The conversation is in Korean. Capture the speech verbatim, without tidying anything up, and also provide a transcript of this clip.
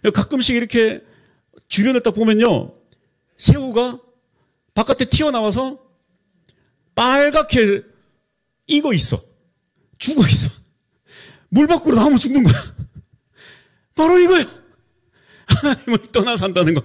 가끔씩 이렇게 주변을 딱 보면요. 새우가 바깥에 튀어나와서 빨갛게 익어 있어. 죽어 있어. 물 밖으로 나오면 죽는 거야. 바로 이거야. 하나님을 떠나 산다는 거.